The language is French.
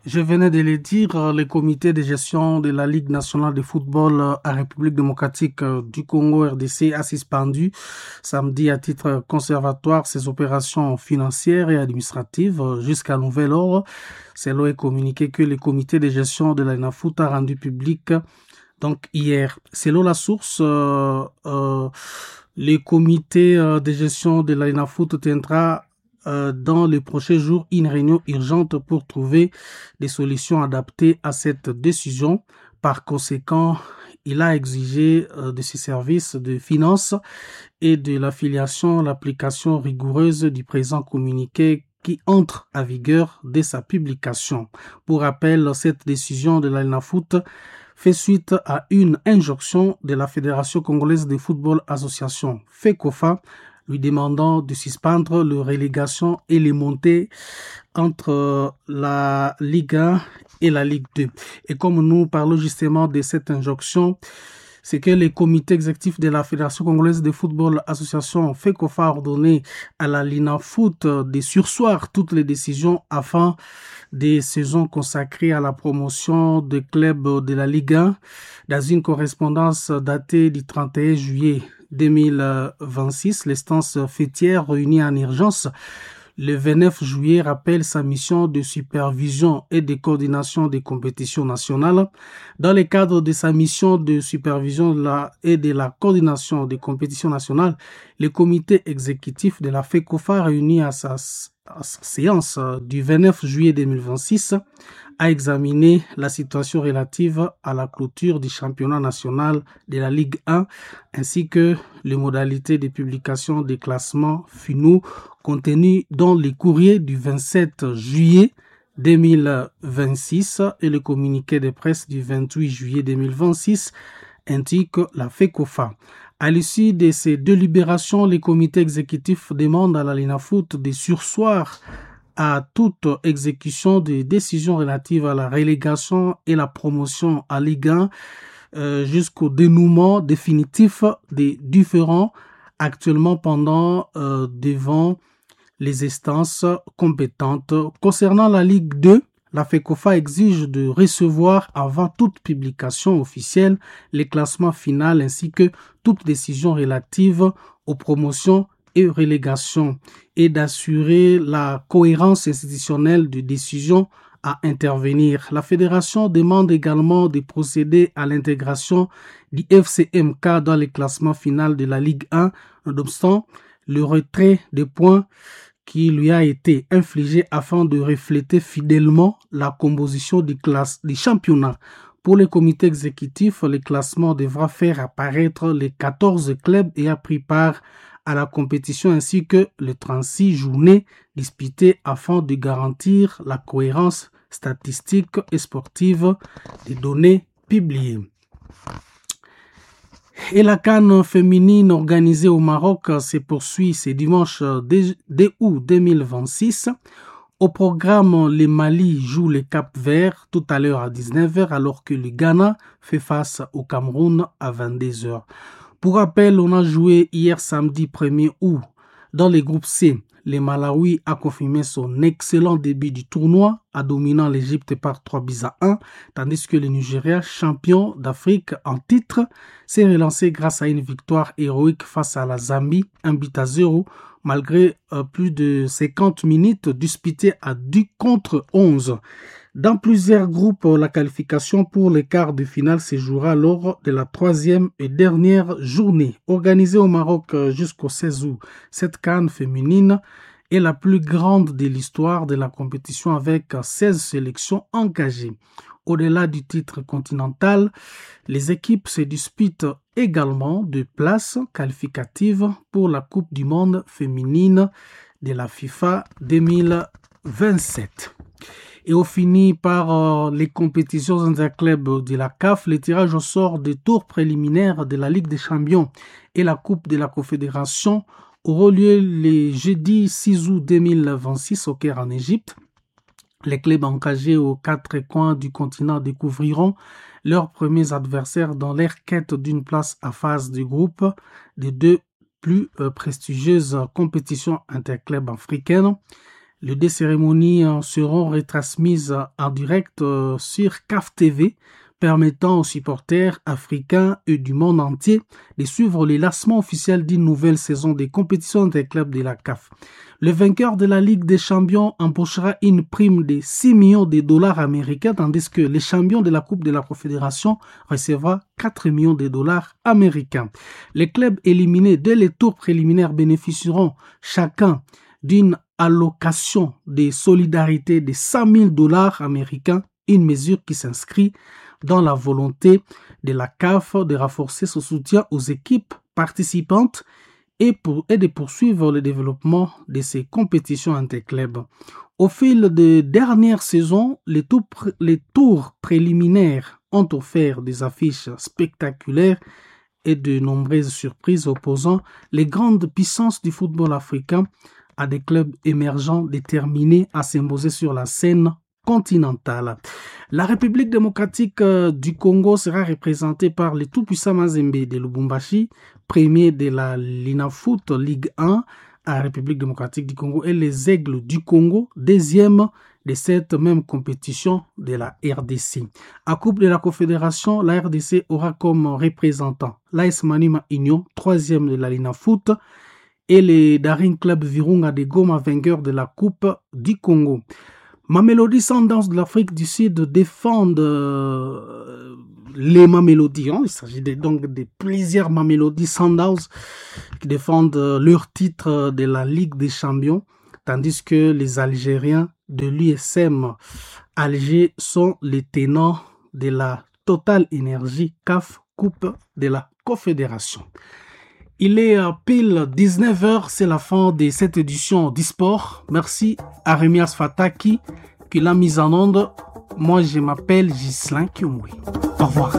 Je venais de le dire, le comité de gestion de la Ligue nationale de football en République démocratique du Congo RDC a suspendu samedi à titre conservatoire ses opérations financières et administratives jusqu'à nouvel ordre. Selon est communiqué que le comité de gestion de la NAFOOT a rendu public donc hier. Selon la source, le comité de gestion de la NAFOOT tiendra dans les prochains jours une réunion urgente pour trouver des solutions adaptées à cette décision. Par conséquent, il a exigé de ses services de finances et de l'affiliation l'application rigoureuse du présent communiqué qui entre à vigueur dès sa publication. Pour rappel, cette décision de la NAFOOT fait suite à une injonction de la Fédération congolaise de football association FECOFA lui demandant de suspendre les relégations et les montées entre la Ligue 1 et la Ligue 2. Et comme nous parlons justement de cette injonction, c'est que le comité exécutif de la Fédération congolaise de football association FECOFA a ordonné à la LINAFOOT de surseoir toutes les décisions afin des saisons consacrées à la promotion des clubs de la Ligue 1 dans une correspondance datée du 31 juillet 2026. L'instance fêtière réunie en urgence le 29 juillet rappelle sa mission de supervision et de coordination des compétitions nationales. Dans le cadre de sa mission de supervision et de la coordination des compétitions nationales, le comité exécutif de la FECOFA réuni à sa séance du 29 juillet 2026 a examiné la situation relative à la clôture du championnat national de la Ligue 1 ainsi que les modalités de publication des classements finaux contenus dans les courriers du 27 juillet 2026 et le communiqué de presse du 28 juillet 2026 indique la FECOFA. À l'issue de ces délibérations, le comité exécutif demande à la LINAFOOT de surseoir à toute exécution des décisions relatives à la relégation et la promotion à Ligue 1 jusqu'au dénouement définitif des différends actuellement pendant devant les instances compétentes. Concernant la Ligue 2, la FECOFA exige de recevoir avant toute publication officielle les classements finaux ainsi que toute décision relative aux promotions et relégations et d'assurer la cohérence institutionnelle des décisions à intervenir. La fédération demande également de procéder à l'intégration du FCMK dans les classements finaux de la Ligue 1, nonobstant le retrait des points qui lui a été infligé afin de refléter fidèlement la composition du championnat. Pour le comité exécutif, le classement devra faire apparaître les 14 clubs ayant pris part à la compétition ainsi que les 36 journées disputées afin de garantir la cohérence statistique et sportive des données publiées. Et la CAN féminine organisée au Maroc se poursuit ce dimanche 2 août 2026. Au programme, le Mali joue le Cap-Vert tout à l'heure à 19h alors que le Ghana fait face au Cameroun à 22h. Pour rappel, on a joué hier samedi 1er août dans le groupe C. Le Malawi a confirmé son excellent début du tournoi en dominant l'Égypte par 3-1, tandis que le Nigeria, champion d'Afrique en titre, s'est relancé grâce à une victoire héroïque face à la Zambie, 1-0, malgré plus de 50 minutes disputées à 10 contre 11. Dans plusieurs groupes, la qualification pour les quarts de finale se jouera lors de la troisième et dernière journée. Organisée au Maroc jusqu'au 16 août, cette CAN féminine est la plus grande de l'histoire de la compétition avec 16 sélections engagées. Au-delà du titre continental, les équipes se disputent également de places qualificatives pour la Coupe du Monde féminine de la FIFA 2027. Et on finit par les compétitions interclubs de la CAF, le tirage au sort des tours préliminaires de la Ligue des Champions et la Coupe de la Confédération auront lieu le jeudi 6 août 2026 au Caire en Égypte. Les clubs engagés aux 4 coins du continent découvriront leurs premiers adversaires dans leur quête d'une place à phase de groupe des deux plus prestigieuses compétitions interclubs africaines. Les deux cérémonies seront retransmises en direct sur CAF TV, permettant aux supporters africains et du monde entier de suivre le lancement officiel d'une nouvelle saison des compétitions des clubs de la CAF. Le vainqueur de la Ligue des Champions empochera une prime de 6 millions de dollars américains, tandis que le champion de la Coupe de la Confédération recevra 4 millions de dollars américains. Les clubs éliminés dès les tours préliminaires bénéficieront chacun d'une allocation de solidarité de 100 000 dollars américains, une mesure qui s'inscrit dans la volonté de la CAF de renforcer son soutien aux équipes participantes et de poursuivre le développement de ces compétitions interclubs. Au fil des dernières saisons, les tours préliminaires ont offert des affiches spectaculaires et de nombreuses surprises opposant les grandes puissances du football africain à des clubs émergents déterminés à s'imposer sur la scène continentale. La République démocratique du Congo sera représentée par le tout-puissant Mazembe de Lubumbashi, premier de la Linafoot Ligue 1 à la République démocratique du Congo, et les Aigles du Congo, deuxième de cette même compétition de la RDC. À Coupe de la Confédération, la RDC aura comme représentant l'AS Maniema Union, troisième de la Linafoot, et les Daring Club Virunga de Goma, vainqueur de la Coupe du Congo. Mamelodi Sundowns de l'Afrique du Sud défendent les Mamelodi. Il s'agit donc de plusieurs Mamelodi Sundowns qui défendent leur titre de la Ligue des Champions, tandis que les Algériens de l'USM Alger sont les tenants de la Total Energy CAF Coupe de la Confédération. Il est pile 19h, c'est la fin de cette édition d'e-sport. Merci à Rémias Fataki qui l'a mise en onde. Moi, je m'appelle Ghislain Kiumwe. Au revoir.